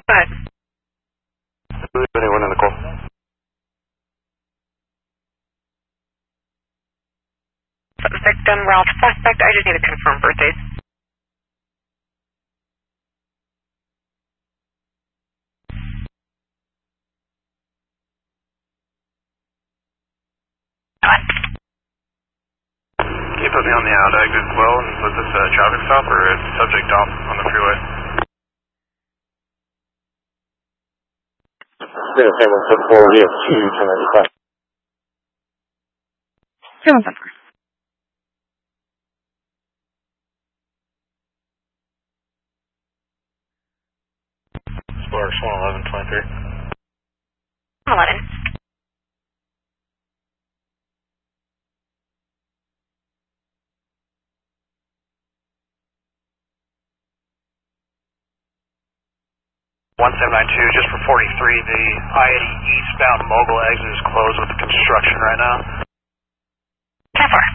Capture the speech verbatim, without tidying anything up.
Go ahead. Anyone in the call? Victim, Ralph, suspect. I just need to confirm birthdays. Can you put me on the out exit as well? And was this a traffic stop or a subject off on the freeway? Yeah, San Francisco four, we have two ten ninety-five. San Francisco. Sparks one eleven twenty-three. eleven. one seven nine two, just for forty-three, the I eighty eastbound Mogul exit is closed with the construction right now. ten four.